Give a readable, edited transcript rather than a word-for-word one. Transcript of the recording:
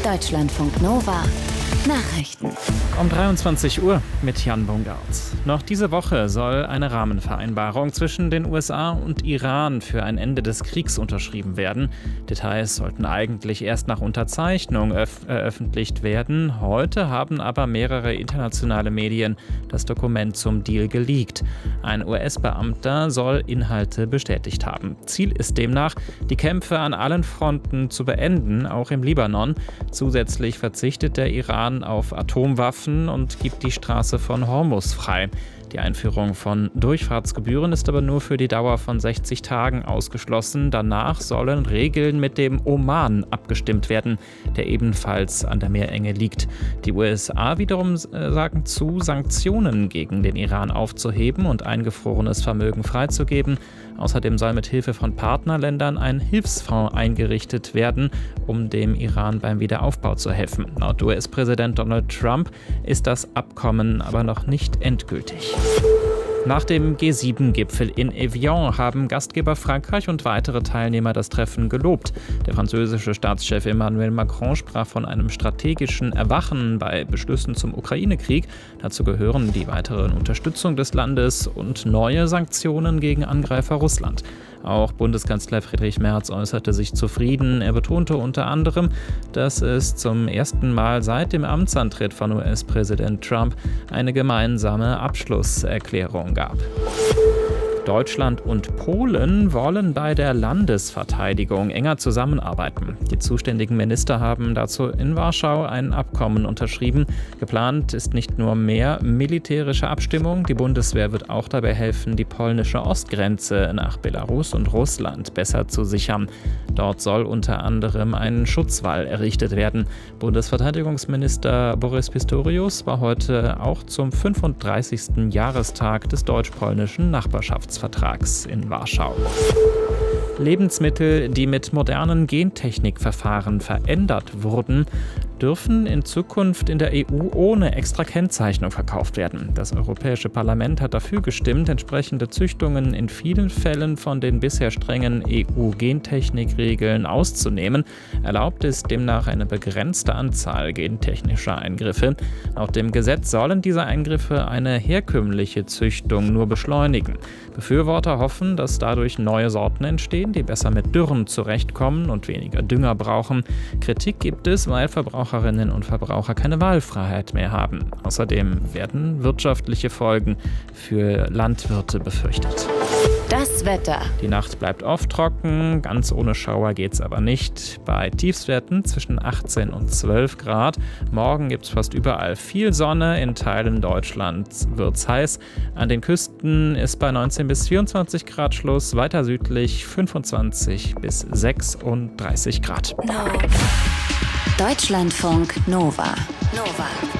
Deutschlandfunk Nova Nachrichten. Um 23 Uhr mit Jan Bungart. Noch diese Woche soll eine Rahmenvereinbarung zwischen den USA und Iran für ein Ende des Kriegs unterschrieben werden. Details sollten eigentlich erst nach Unterzeichnung veröffentlicht werden. Heute haben aber mehrere internationale Medien das Dokument zum Deal geleakt. Ein US-Beamter soll Inhalte bestätigt haben. Ziel ist demnach, die Kämpfe an allen Fronten zu beenden, auch im Libanon. Zusätzlich verzichtet der Iran auf Atomwaffen und gibt die Straße von Hormuz frei. Die Einführung von Durchfahrtsgebühren ist aber nur für die Dauer von 60 Tagen ausgeschlossen. Danach sollen Regeln mit dem Oman abgestimmt werden, der ebenfalls an der Meerenge liegt. Die USA wiederum sagen zu, Sanktionen gegen den Iran aufzuheben und eingefrorenes Vermögen freizugeben. Außerdem soll mit Hilfe von Partnerländern ein Hilfsfonds eingerichtet werden, um dem Iran beim Wiederaufbau zu helfen. Laut US-Präsident Donald Trump ist das Abkommen aber noch nicht endgültig. Nach dem G7-Gipfel in Evian haben Gastgeber Frankreich und weitere Teilnehmer das Treffen gelobt. Der französische Staatschef Emmanuel Macron sprach von einem strategischen Erwachen bei Beschlüssen zum Ukraine-Krieg. Dazu gehören die weitere Unterstützung des Landes und neue Sanktionen gegen Angreifer Russland. Auch Bundeskanzler Friedrich Merz äußerte sich zufrieden. Er betonte unter anderem, dass es zum ersten Mal seit dem Amtsantritt von US-Präsident Trump eine gemeinsame Abschlusserklärung gab. Deutschland und Polen wollen bei der Landesverteidigung enger zusammenarbeiten. Die zuständigen Minister haben dazu in Warschau ein Abkommen unterschrieben. Geplant ist nicht nur mehr militärische Abstimmung, die Bundeswehr wird auch dabei helfen, die polnische Ostgrenze nach Belarus und Russland besser zu sichern. Dort soll unter anderem ein Schutzwall errichtet werden. Bundesverteidigungsminister Boris Pistorius war heute auch zum 35. Jahrestag des deutsch-polnischen Nachbarschaftsvertrags in Warschau. Lebensmittel, die mit modernen Gentechnikverfahren verändert wurden, dürfen in Zukunft in der EU ohne extra Kennzeichnung verkauft werden. Das Europäische Parlament hat dafür gestimmt, entsprechende Züchtungen in vielen Fällen von den bisher strengen EU-Gentechnikregeln auszunehmen. Erlaubt ist demnach eine begrenzte Anzahl gentechnischer Eingriffe. Laut dem Gesetz sollen diese Eingriffe eine herkömmliche Züchtung nur beschleunigen. Befürworter hoffen, dass dadurch neue Sorten entstehen, die besser mit Dürren zurechtkommen und weniger Dünger brauchen. Kritik gibt es, weil Verbraucherinnen und Verbraucher keine Wahlfreiheit mehr haben. Außerdem werden wirtschaftliche Folgen für Landwirte befürchtet. Das Wetter. Die Nacht bleibt oft trocken, ganz ohne Schauer geht's aber nicht. Bei Tiefstwerten zwischen 18 und 12 Grad. Morgen gibt's fast überall viel Sonne, in Teilen Deutschlands wird's heiß. An den Küsten ist bei 19 bis 24 Grad Schluss, weiter südlich 25 bis 36 Grad. Deutschlandfunk Nova.